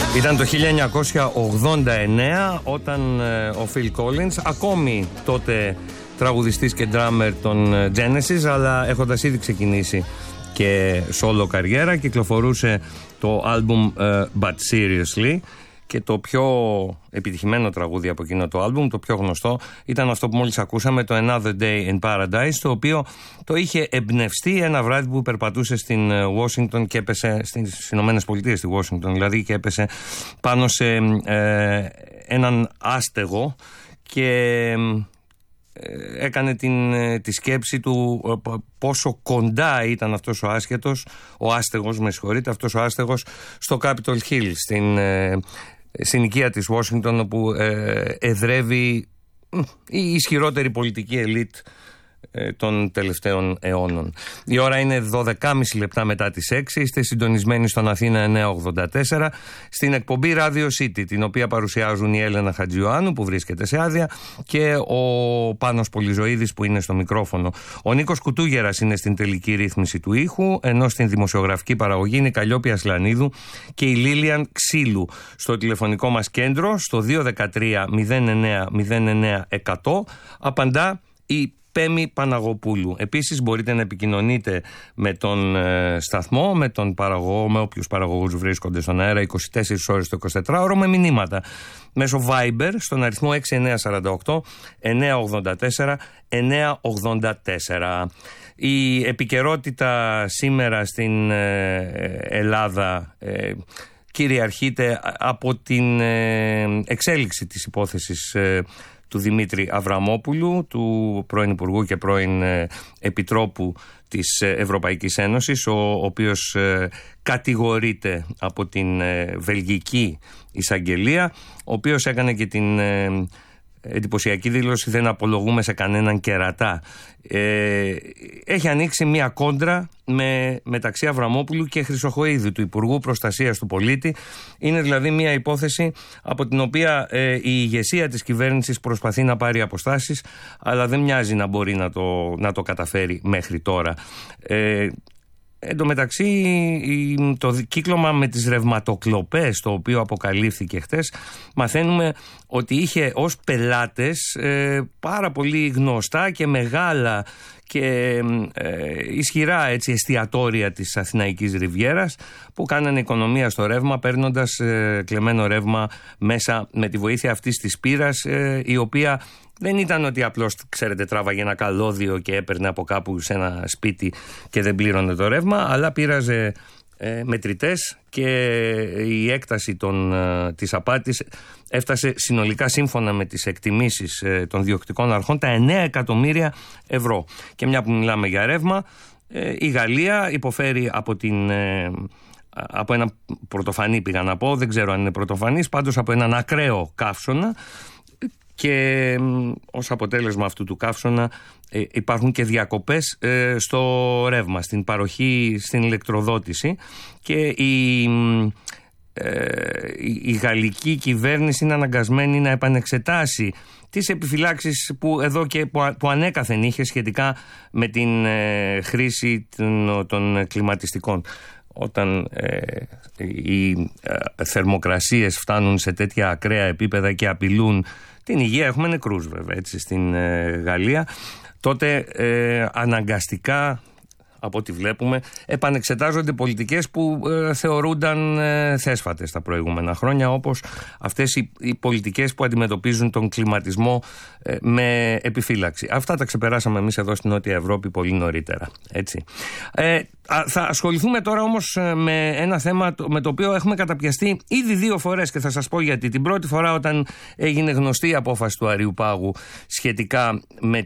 Ήταν το 1989 όταν ο Phil Collins, ακόμη τότε τραγουδιστής και drummer των Genesis, αλλά έχοντας ήδη ξεκινήσει και solo καριέρα, κυκλοφορούσε το άλμπουμ But Seriously, και το πιο επιτυχημένο τραγούδι από εκείνο το άλμπουμ, το πιο γνωστό, ήταν αυτό που μόλις ακούσαμε, το Another Day in Paradise, το οποίο το είχε εμπνευστεί ένα βράδυ που περπατούσε στην Washington και έπεσε, στις Ηνωμένες Πολιτείες, στη Washington δηλαδή, και έπεσε πάνω σε έναν άστεγο και έκανε τη σκέψη του πόσο κοντά ήταν αυτός ο άστεγος, αυτός ο άστεγος στο Capitol Hill, στην συνοικία της Washington, όπου εδρεύει η ισχυρότερη πολιτική ελίτ των τελευταίων αιώνων. Η ώρα είναι 12,5 λεπτά μετά τις 6. Είστε συντονισμένοι στον Αθήνα 984 στην εκπομπή Radio City, την οποία παρουσιάζουν η Έλενα Χατζιωάννου, που βρίσκεται σε άδεια, και ο Πάνος Πολυζωίδης, που είναι στο μικρόφωνο. Ο Νίκος Κουτούγερας είναι στην τελική ρύθμιση του ήχου, ενώ στην δημοσιογραφική παραγωγή είναι η Καλλιόπη Ασλανίδου και η Λίλιαν Ξύλου. Στο τηλεφωνικό μας κέντρο, στο 213 09 09 100, απαντά η Πέμη Παναγοπούλου. Επίσης μπορείτε να επικοινωνείτε με τον σταθμό, με τον παραγωγό, με όποιους παραγωγούς βρίσκονται στον αέρα 24 ώρες το 24ωρο, με μηνύματα μέσω Viber στον αριθμό 6948 984 984. Η επικαιρότητα σήμερα στην Ελλάδα κυριαρχείται από την εξέλιξη της υπόθεσης του Δημήτρη Αβραμόπουλου, του πρώην Υπουργού και πρώην Επιτρόπου της Ευρωπαϊκής Ένωσης, ο οποίος κατηγορείται από την Βελγική Εισαγγελία, ο οποίος έκανε και την εντυπωσιακή δήλωση «Δεν απολογούμε σε κανέναν κερατά». Έχει ανοίξει μια κόντρα μεταξύ Αβραμόπουλου και Χρυσοχοΐδου, του Υπουργού Προστασίας του Πολίτη. Είναι δηλαδή μια υπόθεση από την οποία η ηγεσία της κυβέρνησης προσπαθεί να πάρει αποστάσεις, αλλά δεν μοιάζει να μπορεί να το καταφέρει μέχρι τώρα. Εν τω μεταξύ, το κύκλωμα με τις ρευματοκλοπές, το οποίο αποκαλύφθηκε χτες, μαθαίνουμε ότι είχε ως πελάτες πάρα πολύ γνωστά και μεγάλα και ισχυρά εστιατόρια της Αθηναϊκής Ριβιέρας, που κάνανε οικονομία στο ρεύμα, παίρνοντας κλεμμένο ρεύμα μέσα με τη βοήθεια αυτής της πύρας, η οποία δεν ήταν ότι απλώς, ξέρετε, τράβαγε ένα καλώδιο και έπαιρνε από κάπου σε ένα σπίτι και δεν πλήρωνε το ρεύμα, αλλά πήραζε μετρητές, και η έκταση της απάτης έφτασε συνολικά, σύμφωνα με τις εκτιμήσεις των διοκτικών αρχών, τα 9 εκατομμύρια ευρώ. Και μια που μιλάμε για ρεύμα, η Γαλλία υποφέρει από ένα πρωτοφανή, πήγα να πω, δεν ξέρω αν είναι πρωτοφανής, πάντως από έναν ακραίο καύσωνα, και ως αποτέλεσμα αυτού του καύσωνα υπάρχουν και διακοπές στο ρεύμα, στην παροχή, στην ηλεκτροδότηση, και η γαλλική κυβέρνηση είναι αναγκασμένη να επανεξετάσει τις επιφυλάξεις που ανέκαθεν είχε σχετικά με την χρήση των κλιματιστικών. Όταν οι θερμοκρασίες φτάνουν σε τέτοια ακραία επίπεδα και απειλούν την υγεία, έχουμε νεκρούς βέβαια στην Γαλλία, τότε αναγκαστικά, από ό,τι βλέπουμε, επανεξετάζονται πολιτικές που θεωρούνταν θέσφατες τα προηγούμενα χρόνια, όπως αυτές οι πολιτικές που αντιμετωπίζουν τον κλιματισμό με επιφύλαξη. Αυτά τα ξεπεράσαμε εμείς εδώ στην Νότια Ευρώπη πολύ νωρίτερα. Έτσι. Θα ασχοληθούμε τώρα όμως με ένα θέμα με το οποίο έχουμε καταπιαστεί ήδη 2 φορές, και θα σας πω γιατί. Την πρώτη φορά, όταν έγινε γνωστή η απόφαση του Αριουπάγου σχετικά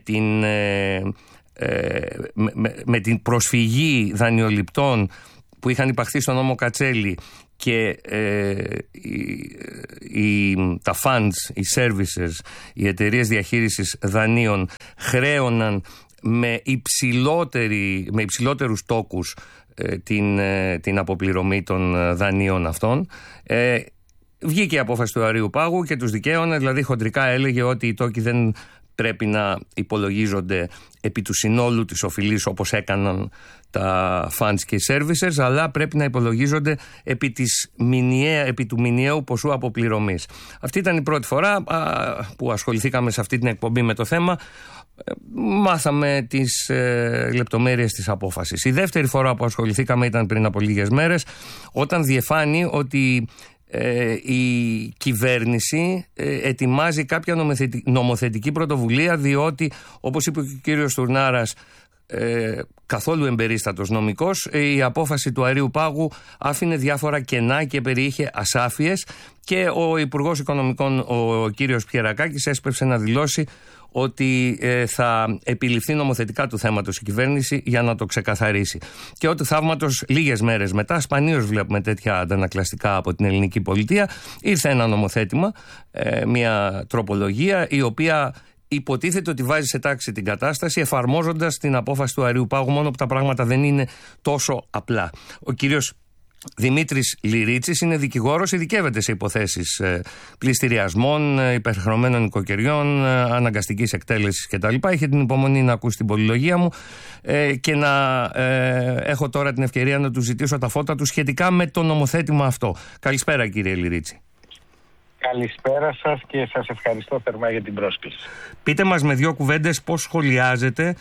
με την προσφυγή δανειοληπτών που είχαν υπαχθεί στον νόμο Κατσέλη, και τα funds, οι services, οι εταιρείες διαχείρισης δανείων χρέωναν με υψηλότερους τόκους την αποπληρωμή των δανείων αυτών. Βγήκε η απόφαση του Αριουπάγου και τους δικαίωνε, δηλαδή χοντρικά έλεγε ότι οι τόκοι δεν πρέπει να υπολογίζονται επί του συνόλου της οφειλής όπως έκαναν τα funds και οι services, αλλά πρέπει να υπολογίζονται επί του μηνιαίου ποσού αποπληρωμής. Αυτή ήταν η πρώτη φορά που ασχοληθήκαμε σε αυτή την εκπομπή με το θέμα. Μάθαμε τις λεπτομέρειες της απόφασης. Η δεύτερη φορά που ασχοληθήκαμε ήταν πριν από λίγες μέρες, όταν διεφάνει ότι η κυβέρνηση ετοιμάζει κάποια νομοθετική πρωτοβουλία, διότι, όπως είπε ο κύριος Στουρνάρας, καθόλου εμπερίστατος νομικός, η απόφαση του Αρείου Πάγου άφηνε διάφορα κενά και περιείχε ασάφειες, και ο Υπουργός Οικονομικών, ο κύριος Πιερακάκης, έσπευσε να δηλώσει ότι θα επιληφθεί νομοθετικά του θέματος η κυβέρνηση για να το ξεκαθαρίσει. Και ό,τι θαύματος, λίγες μέρες μετά, σπανίως βλέπουμε τέτοια αντανακλαστικά από την ελληνική πολιτεία, ήρθε ένα νομοθέτημα, μια τροπολογία, η οποία υποτίθεται ότι βάζει σε τάξη την κατάσταση, εφαρμόζοντας την απόφαση του Αρείου Πάγου, μόνο που τα πράγματα δεν είναι τόσο απλά. Ο κύριος Δημήτρης Λυρίτσης είναι δικηγόρος, ειδικεύεται σε υποθέσεις πληστηριασμών, υπερχρεωμένων οικοκαιριών, αναγκαστικής εκτέλεσης κτλ. Είχε την υπομονή να ακούσει την πολυλογία μου και να έχω τώρα την ευκαιρία να του ζητήσω τα φώτα του σχετικά με το νομοθέτημα αυτό. Καλησπέρα, κύριε Λυρίτση. Καλησπέρα σας και σας ευχαριστώ θερμά για την πρόσκληση. Πείτε μας με δύο κουβέντες πώς σχολιάζετε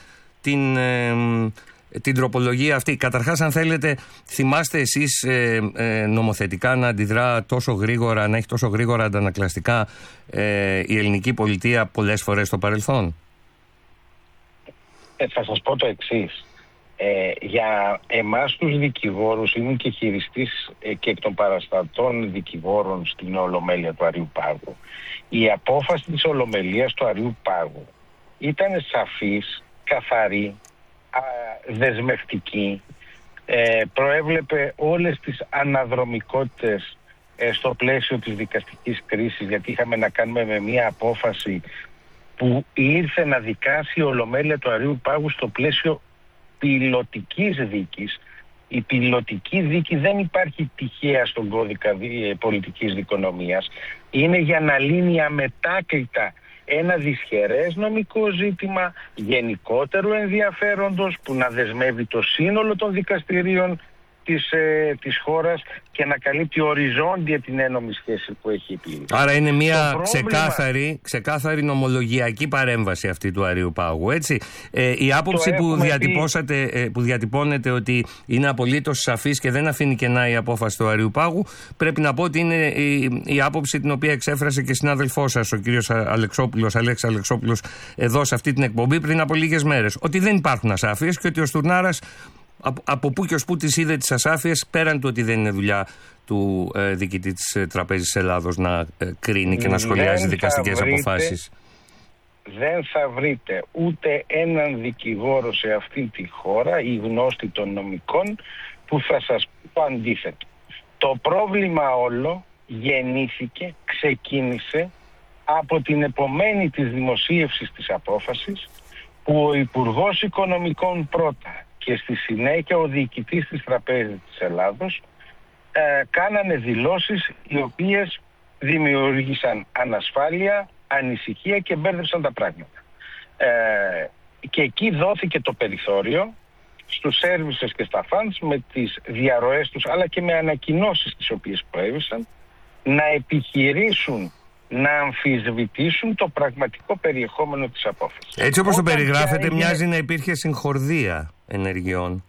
την τροπολογία αυτή. Καταρχάς, αν θέλετε, θυμάστε εσείς νομοθετικά να αντιδρά τόσο γρήγορα, να έχει τόσο γρήγορα αντανακλαστικά η ελληνική πολιτεία πολλές φορές στο παρελθόν? Θα σας πω το εξής. Για εμάς τους δικηγόρους, ήμουν και χειριστής και εκ των παραστατών δικηγόρων στην Ολομέλεια του Αρείου Πάγου. Η απόφαση της Ολομελίας του Αρείου Πάγου ήταν σαφής, καθαρή, δεσμευτική, προέβλεπε όλες τις αναδρομικότητες στο πλαίσιο της δικαστικής κρίσης, γιατί είχαμε να κάνουμε με μια απόφαση που ήρθε να δικάσει η Ολομέλεια του Αρείου Πάγου στο πλαίσιο πιλωτικής δίκης. Η πιλωτική δίκη δεν υπάρχει τυχαία στον κώδικα πολιτικής δικονομίας. Είναι για να λύνει αμετάκλητα ένα δυσχερές νομικό ζήτημα γενικότερου ενδιαφέροντος που να δεσμεύει το σύνολο των δικαστηρίων της χώρας και να καλύπτει οριζόντια την ένομη σχέση που έχει επιλύσει. Άρα είναι μια ξεκάθαρη νομολογιακή παρέμβαση αυτή του Αρείου Πάγου, έτσι. Η άποψη που διατυπώνεται ότι είναι απολύτως σαφής και δεν αφήνει κενά η απόφαση του Αρείου Πάγου, πρέπει να πω ότι είναι η άποψη την οποία εξέφρασε και συνάδελφός σας, ο κύριος Αλέξης Αλεξόπουλος, εδώ σε αυτή την εκπομπή πριν από λίγες μέρες, ότι δεν υπάρχουν ασάφειες και ότι ο Στουρνάρας από πού και ως πού τις είδε τις ασάφειες, πέραν του ότι δεν είναι δουλειά του διοικητή της Τραπέζης Ελλάδος να κρίνει και να σχολιάζει δικαστικές αποφάσεις. Δεν θα βρείτε ούτε έναν δικηγόρο σε αυτή τη χώρα ή γνώστη των νομικών που θα σας πω αντίθετο. Το πρόβλημα όλο γεννήθηκε, ξεκίνησε από την επομένη της δημοσίευσης της απόφασης, που ο Υπουργός Οικονομικών πρώτα και στη συνέχεια ο διοικητής της Τραπέζης της Ελλάδος κάνανε δηλώσεις οι οποίες δημιούργησαν ανασφάλεια, ανησυχία και μπέρδεψαν τα πράγματα. Και εκεί δόθηκε το περιθώριο στους services και στα funds, με τις διαρροές τους αλλά και με ανακοινώσεις τις οποίες προέβησαν, να επιχειρήσουν να αμφισβητήσουν το πραγματικό περιεχόμενο της απόφασης. Έτσι όπως το περιγράφετε, μοιάζει να υπήρχε συγχορδία ενεργειών.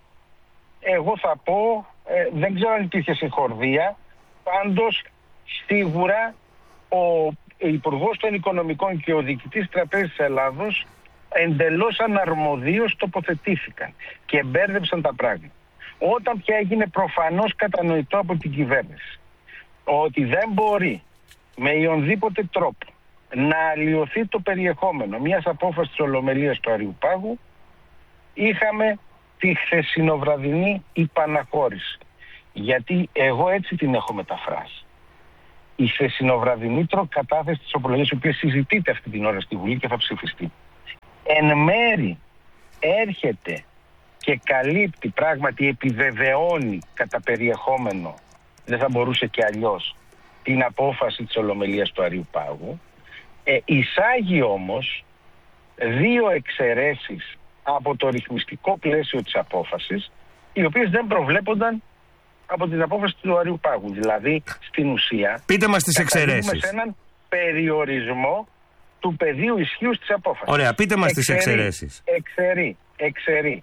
Εγώ θα πω, δεν ξέρω αν υπήρχε συγχορδία, πάντως σίγουρα ο Υπουργός των Οικονομικών και ο διοικητής Τραπέζης της Ελλάδος εντελώς αναρμοδίως τοποθετήθηκαν και μπέρδεψαν τα πράγματα. Όταν πια έγινε προφανώς κατανοητό από την κυβέρνηση ότι δεν μπορεί με οποιονδήποτε τρόπο να αλλοιωθεί το περιεχόμενο μιας απόφασης της Ολομελίας του Αρείου Πάγου, είχαμε τη χθεσινοβραδινή υπαναχώρηση. Γιατί εγώ έτσι την έχω μεταφράσει. Η χθεσινοβραδινή κατάθεση της τροπολογίας, η οποία συζητείται αυτή την ώρα στη Βουλή και θα ψηφιστεί, εν μέρη έρχεται και καλύπτει, πράγματι επιβεβαιώνει κατά περιεχόμενο, δεν θα μπορούσε και αλλιώς, την απόφαση της Ολομελίας του Αρείου Πάγου. Εισάγει όμως 2 εξαιρέσεις από το ρυθμιστικό πλαίσιο της απόφασης, οι οποίες δεν προβλέπονταν από την απόφαση του Αριού Πάγου. Δηλαδή, στην ουσία, πείτε μας τις εξαιρέσεις. σε έναν περιορισμό του πεδίου ισχύους της απόφασης. Ωραία, πείτε μας τις εξαιρέσεις. Εξαιρεί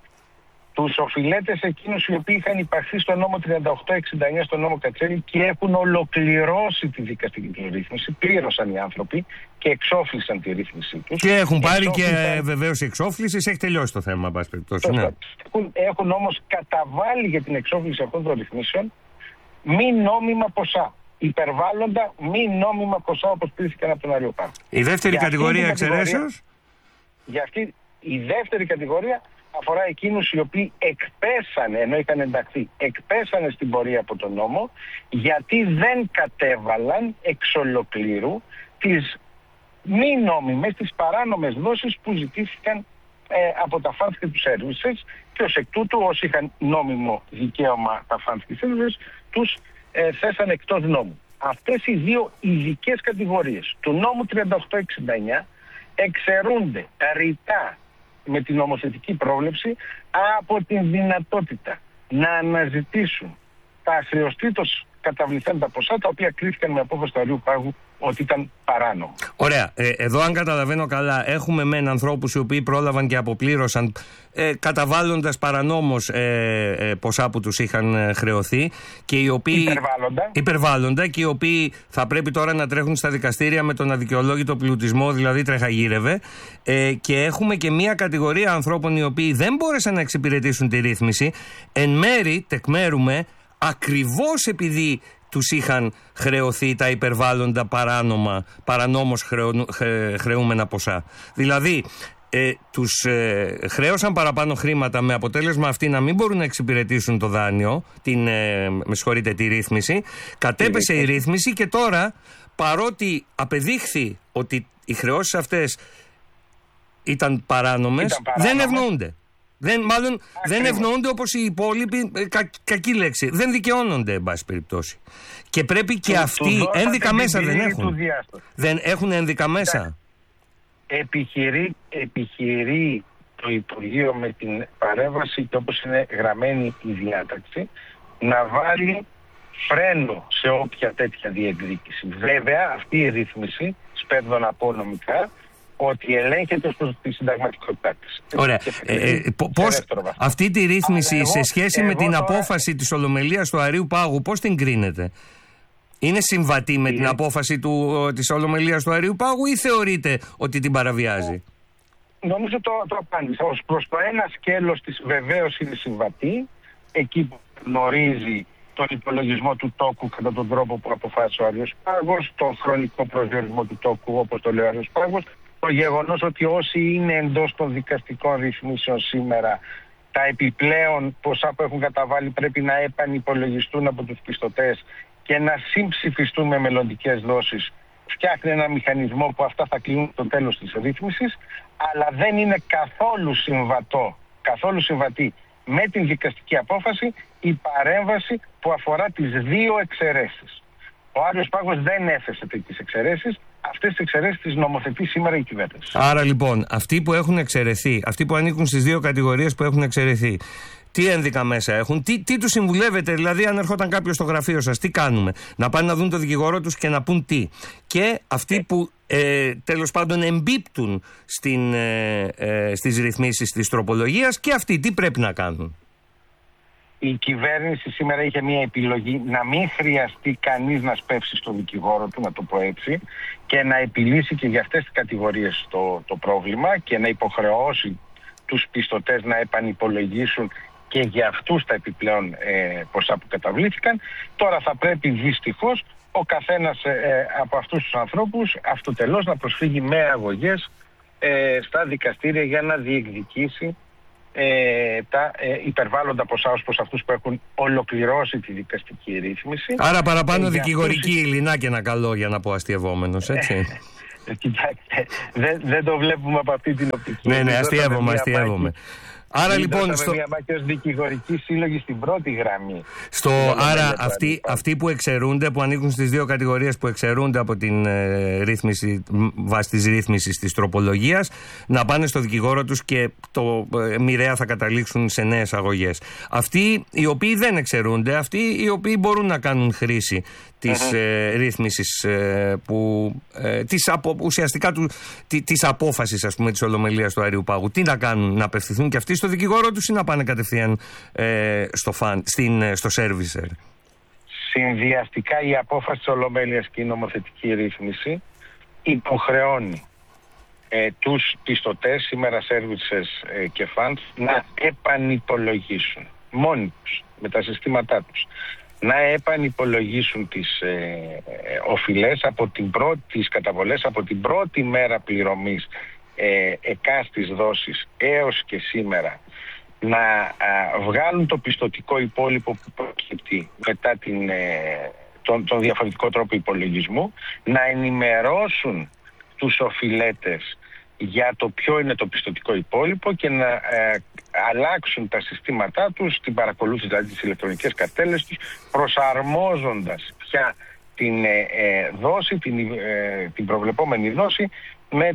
τους οφειλέτες εκείνους οι οποίοι είχαν υπαχθεί στο νόμο 3869, στο νόμο Κατσέλη, και έχουν ολοκληρώσει τη δικαστική του ρύθμιση, πλήρωσαν οι άνθρωποι και εξόφλησαν τη ρύθμιση τους. Και έχουν πάρει και βεβαίως η εξόφληση, έχει τελειώσει το θέμα, πάση περιπτώσει. Ναι. Έχουν όμως καταβάλει για την εξόφληση αυτών των ρυθμίσεων μη νόμιμα ποσά. Υπερβάλλοντα μη νόμιμα ποσά, όπως πλήθηκαν από τον Άριο Πάγο. Η δεύτερη κατηγορία εξαιρέσεως. Για αυτή η δεύτερη κατηγορία αφορά εκείνους οι οποίοι εκπέσανε, ενώ είχαν ενταχθεί, εκπέσανε στην πορεία από τον νόμο, γιατί δεν κατέβαλαν εξ ολοκλήρου τις μη νόμιμες, τις παράνομες δόσεις που ζητήθηκαν από τα funds και τους services, και ως εκ τούτου όσοι είχαν νόμιμο δικαίωμα τα funds και services τους θέσαν εκτός νόμου. Αυτές οι 2 ειδικές κατηγορίες του νόμου 3869 εξαιρούνται ρητά με την νομοθετική πρόβλεψη από την δυνατότητα να αναζητήσουν τα αχρεωστήτως καταβληθέντα ποσά, τα οποία κρίθηκαν με απόφαση του Αριού Πάγου ότι ήταν παράνομο. Ωραία. Εδώ, αν καταλαβαίνω καλά, έχουμε μεν ανθρώπους οι οποίοι πρόλαβαν και αποπλήρωσαν καταβάλλοντας παρανόμως ποσά που τους είχαν χρεωθεί, και οι οποίοι υπερβάλλοντα, και οι οποίοι θα πρέπει τώρα να τρέχουν στα δικαστήρια με τον αδικαιολόγητο πλουτισμό, δηλαδή τρεχαγύρευε, και έχουμε και μία κατηγορία ανθρώπων οι οποίοι δεν μπόρεσαν να εξυπηρετήσουν τη ρύθμιση, εν μέρη τεκμέρουμε ακριβώς επειδή τους είχαν χρεωθεί τα υπερβάλλοντα παρανόμως χρεούμενα ποσά. Δηλαδή, τους χρέωσαν παραπάνω χρήματα, με αποτέλεσμα αυτοί να μην μπορούν να εξυπηρετήσουν το δάνειο, τη ρύθμιση. Κατέπεσε η ρύθμιση και τώρα, παρότι απεδείχθη ότι οι χρεώσεις αυτές ήταν παράνομες, δεν ευνοούνται. Δεν ευνοούνται όπως οι υπόλοιποι, κακή λέξη. Δεν δικαιώνονται, εν πάση περιπτώσει. Και πρέπει και αυτοί ένδικα μέσα δεν έχουν. Δεν έχουν ένδικα μέσα. Επιχειρεί το Υπουργείο με την παρέμβαση, και όπως είναι γραμμένη η διάταξη, να βάλει φρένο σε όποια τέτοια διεκδίκηση. Βέβαια, αυτή η ρύθμιση, σπέβδω να πω νομικά, ότι ελέγχεται προς τη συνταγματικότητά της. Ωραία. Πώς αυτή τη ρύθμιση σε σχέση με την απόφαση της Ολομελίας του Αρείου Πάγου, πώς την κρίνεται? Είναι συμβατή με την απόφαση της Ολομελίας του Αρείου Πάγου, ή θεωρείτε ότι την παραβιάζει? Νομίζω το απάντησα. Ως προς το ένα σκέλος της βεβαίως είναι συμβατή, εκεί που γνωρίζει τον υπολογισμό του τόκου κατά τον τρόπο που αποφάσισε ο Άριος Πάγος, τον χρονικό προσδιορισμό του τόκου όπως το λέει ο Άριος Πάγος, το γεγονός ότι όσοι είναι εντός των δικαστικών ρυθμίσεων σήμερα, τα επιπλέον ποσά που έχουν καταβάλει πρέπει να επανυπολογιστούν από τους πιστωτές και να συμψηφιστούν με μελλοντικές δόσεις, φτιάχνει ένα μηχανισμό που αυτά θα κλείνουν το τέλος της ρύθμισης, αλλά δεν είναι καθόλου συμβατή με την δικαστική απόφαση η παρέμβαση που αφορά τις 2 εξαιρέσεις. Ο Άριος Πάγος δεν έθεσε τέτοιες εξαιρέσεις. Αυτές τις εξαιρέσεις τις νομοθετεί σήμερα η κυβέρνηση. Άρα λοιπόν, αυτοί που έχουν εξαιρεθεί, αυτοί που ανήκουν στις 2 κατηγορίες που έχουν εξαιρεθεί, τι ένδικα μέσα έχουν, τι τους συμβουλεύετε? Δηλαδή, αν ερχόταν κάποιος στο γραφείο σας, τι κάνουμε? Να πάνε να δουν το δικηγόρο τους και να πούν τι? Και αυτοί που τέλος πάντων εμπίπτουν στις ρυθμίσεις της τροπολογίας, και αυτοί τι πρέπει να κάνουν? Η κυβέρνηση σήμερα είχε μια επιλογή να μην χρειαστεί κανείς να σπεύσει στον δικηγόρο του, να το πω έτσι, και να επιλύσει και για αυτές τις κατηγορίες το πρόβλημα και να υποχρεώσει τους πιστωτές να επανυπολογίσουν και για αυτούς τα επιπλέον ποσά που καταβλήθηκαν. Τώρα θα πρέπει δυστυχώς ο καθένας από αυτούς τους ανθρώπους αυτοτελώς να προσφύγει με αγωγές στα δικαστήρια για να διεκδικήσει τα υπερβάλλοντα ποσά ως προς αυτούς που έχουν ολοκληρώσει τη δικαστική ρύθμιση. Άρα παραπάνω δικηγορική υλινά και ένα καλό, για να πω αστειευόμενος, έτσι. Κοιτάξτε, δεν το βλέπουμε από αυτή την οπτική. Ναι, αστειεύομαι. Άρα λοιπόν. Ως δικηγορική σύλλογη στην πρώτη γραμμή. Άρα αυτοί που εξαιρούνται, που ανήκουν στις δύο κατηγορίες που εξαιρούνται από την ρύθμιση, βάσει της ρύθμισης της τροπολογίας, να πάνε στο δικηγόρο τους και μοιραία θα καταλήξουν σε νέες αγωγές. Αυτοί οι οποίοι δεν εξαιρούνται, αυτοί οι οποίοι μπορούν να κάνουν χρήση της ρύθμισης ουσιαστικά της απόφασης, ας πούμε, της Ολομελίας του Αριού Πάγου, τι να κάνουν, να απευθυνθούν και αυτοί στο δικηγόρο τους ή να πάνε κατευθείαν στο servicer? Συνδυαστικά η απόφαση της Ολομέλειας και η νομοθετική ρύθμιση υποχρεώνει τους πιστωτές, σήμερα services και funds, να επανυπολογίσουν μόνοι τους με τα συστήματά τους, να επανυπολογίσουν τις οφειλές τις καταβολές από την πρώτη μέρα πληρωμής εκάστης δόσης έως και σήμερα, να βγάλουν το πιστωτικό υπόλοιπο που προκύπτει μετά τον διαφορετικό τρόπο υπολογισμού, να ενημερώσουν τους οφειλέτες για το ποιο είναι το πιστωτικό υπόλοιπο και να αλλάξουν τα συστήματά τους, την παρακολούθηση, δηλαδή τις ηλεκτρονικές καρτέλες τους, προσαρμόζοντας πια την δόση, την προβλεπόμενη δόση με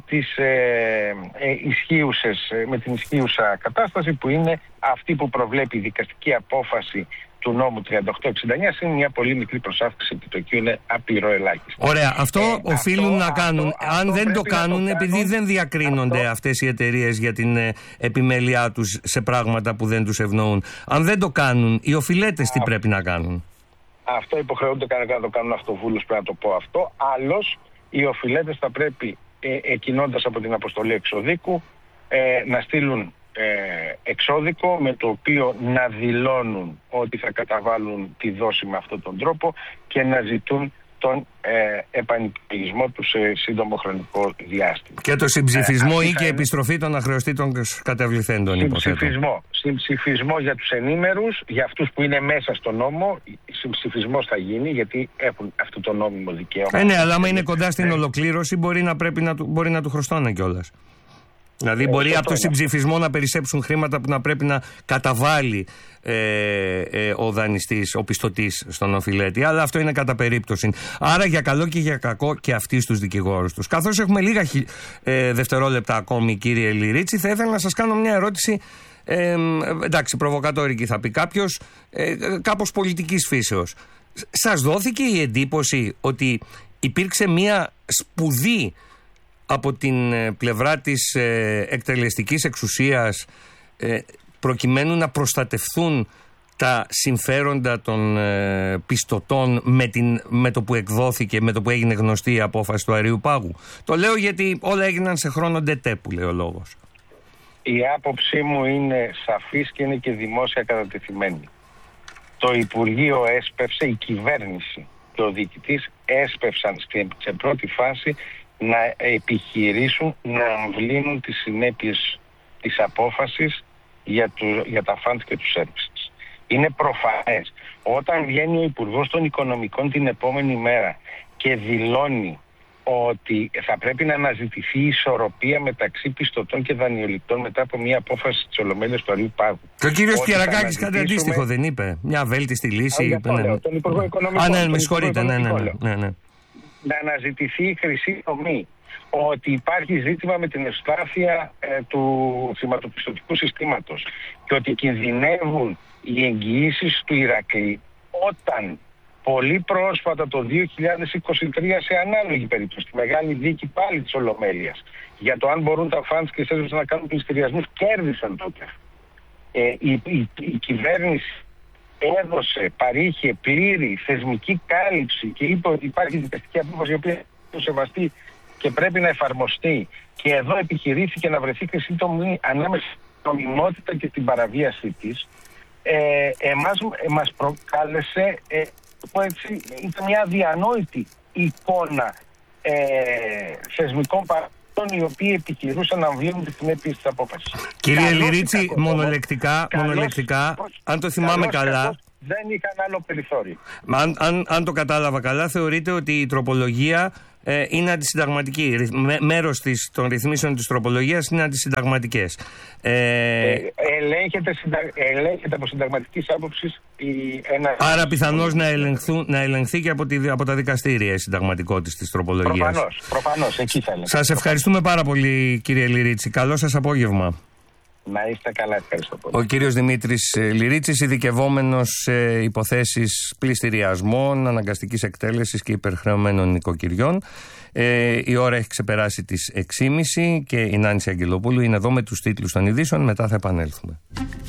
την ισχύουσα κατάσταση, που είναι αυτή που προβλέπει η δικαστική απόφαση του νόμου 3869, είναι μια πολύ μικρή προσάυξη επιτοκίου, είναι απειροελάχιστη. Ωραία, αυτό οφείλουν να κάνουν. Αν δεν το κάνουν, επειδή δεν διακρίνονται αυτές οι εταιρείες για την επιμέλειά τους σε πράγματα που δεν τους ευνοούν, αν δεν το κάνουν, οι οφειλέτες τι πρέπει να κάνουν? Αυτό υποχρεούνται να το κάνουν αυτοβούλους, πρέπει να το πω αυτό. Άλλως, οι οφειλέτες θα πρέπει, εκκινώντας από την αποστολή εξοδίκου, να στείλουν εξώδικο με το οποίο να δηλώνουν ότι θα καταβάλουν τη δόση με αυτόν τον τρόπο και να ζητούν τον επανυπολογισμό του σε σύντομο χρονικό διάστημα. Και το συμψηφισμό ή και επιστροφή των αχρεωστήτων καταβληθέντων. Συμψηφισμό για τους ενήμερους, για αυτούς που είναι μέσα στο νόμο, συμψηφισμός θα γίνει, γιατί έχουν αυτό το νόμιμο δικαίωμα. Ναι, αλλά άμα είναι κοντά στην ολοκλήρωση, μπορεί να του χρωστάνε κιόλας. Δηλαδή μπορεί από το συμψηφισμό να περισσέψουν χρήματα που να πρέπει να καταβάλει ο δανειστής, ο πιστωτής στον οφειλέτη. Αλλά αυτό είναι κατά περίπτωση. Άρα για καλό και για κακό και αυτοί στους δικηγόρους τους. Καθώς έχουμε λίγα δευτερόλεπτα ακόμη, κύριε Λιρίτση, θα ήθελα να σας κάνω μια ερώτηση, εντάξει, προβοκατόρικη θα πει κάποιος, κάπως πολιτικής φύσεως. Σας δόθηκε η εντύπωση ότι υπήρξε μια σπουδή από την πλευρά της εκτελεστικής εξουσίας προκειμένου να προστατευθούν τα συμφέροντα των πιστωτών με το που εκδόθηκε, με το που έγινε γνωστή η απόφαση του Αριού Πάγου? Το λέω γιατί όλα έγιναν σε χρόνο ντετέ, που λέει ο λόγος. Η άποψή μου είναι σαφής και είναι και δημόσια κατατεθειμένη. Το Υπουργείο έσπευσε, η κυβέρνηση και ο διοικητής έσπευσαν σε πρώτη φάση να επιχειρήσουν να αμβλύνουν τις συνέπειες της απόφασης για τα funds και τους services. Είναι προφανές. Όταν βγαίνει ο Υπουργός των Οικονομικών την επόμενη μέρα και δηλώνει ότι θα πρέπει να αναζητηθεί η ισορροπία μεταξύ πιστωτών και δανειοληπτών μετά από μια απόφαση της Ολομέλειας του Αριού Πάγου. Και ο κύριος Κιαρακάκης κάτι αντίστοιχο δεν είπε? Μια βέλτιστη λύση. Τον Υπουργό Οικονομικών. Ναι, με συγχωρείτε. Ναι. Να αναζητηθεί η χρυσή τομή. Ότι υπάρχει ζήτημα με την ευστάθεια του χρηματοπιστωτικού συστήματος και ότι κινδυνεύουν οι εγγυήσεις του Ηρακλή, όταν πολύ πρόσφατα το 2023 σε ανάλογη περίπτωση, τη μεγάλη δίκη πάλι της Ολομέλειας, για το αν μπορούν τα funds και οι services να κάνουν πληστηριασμούς, κέρδισαν τότε. Η κυβέρνηση παρήχε πλήρη θεσμική κάλυψη και είπε ότι υπάρχει δικαστική απόφαση η οποία είναι σεβαστή και πρέπει να εφαρμοστεί, και εδώ επιχειρήθηκε να βρεθεί χρυσή τομή ανάμεσα στην νομιμότητα και την παραβίασή της. Μας προκάλεσε, ήταν μια αδιανόητη εικόνα θεσμικών παραγόντων οι οποίοι επιχειρούσαν να αμβλύνουν τις συνέπειες της απόφασης. Κύριε Λιρίτση, μονολεκτικά, αν το θυμάμαι καλά, δεν είχαν άλλο περιθώριο. Αν το κατάλαβα καλά, θεωρείτε ότι η τροπολογία είναι αντισυνταγματική. Μέρος των ρυθμίσεων της τροπολογίας είναι αντισυνταγματικές. Ελέγχεται από συνταγματικής άποψης άρα πιθανώς να ελεγχθεί και από τα δικαστήρια η συνταγματικότητα της τροπολογίας. Προφανώς, εκεί θα έλεγα. Σας ευχαριστούμε πάρα πολύ, κύριε Λυρίτσι. Καλό σας απόγευμα. Να είστε καλά, ευχαριστώ πολύ. Ο κύριος Δημήτρης Λυρίτσης, ειδικευόμενος σε υποθέσεις πληστηριασμών, αναγκαστικής εκτέλεσης και υπερχρεωμένων νοικοκυριών. Η ώρα έχει ξεπεράσει τις 6.30 και η Νάνση Αγγελοπούλου είναι εδώ με τους τίτλους των ειδήσεων. Μετά θα επανέλθουμε.